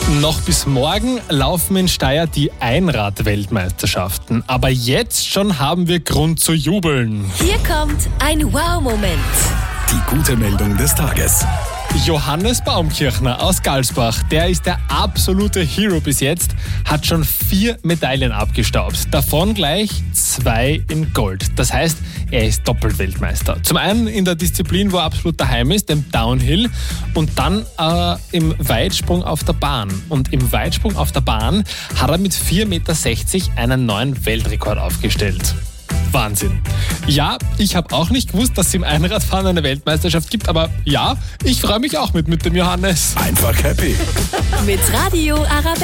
Noch bis morgen laufen in Steyr die Einrad-Weltmeisterschaften. Aber jetzt schon haben wir Grund zu jubeln. Hier kommt ein Wow-Moment. Die gute Meldung des Tages. Johannes Baumkirchner aus Galsbach, der ist der absolute Hero bis jetzt, hat schon 4 Medaillen abgestaubt. Davon gleich 2 in Gold. Das heißt, er ist Doppelweltmeister. Zum einen in der Disziplin, wo er absolut daheim ist, dem Downhill, und dann im Weitsprung auf der Bahn. Und im Weitsprung auf der Bahn hat er mit 4,60 Meter einen neuen Weltrekord aufgestellt. Wahnsinn. Ja, ich habe auch nicht gewusst, dass es im Einradfahren eine Weltmeisterschaft gibt, aber ja, ich freue mich auch mit dem Johannes. Einfach happy. Mit Radio Arabella.